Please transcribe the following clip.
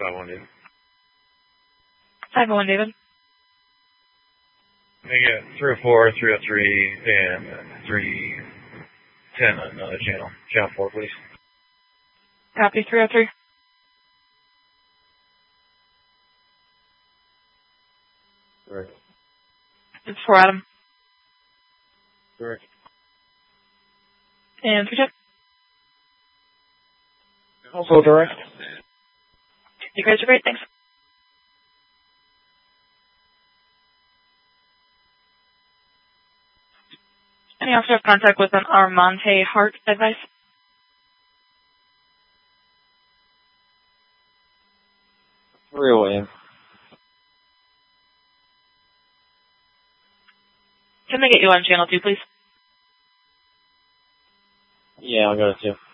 5-1, David. 5-1, David. I get 304, 303, and 310 on another channel. Channel 4, please. Copy, 303. Correct. It's 4 Adam. Correct. And 3 check. Also direct. You guys are great, thanks. Any officer have contact with an Armonte Heart advice? William. Can they get you on channel 2, please? Yeah, I'll go to 2.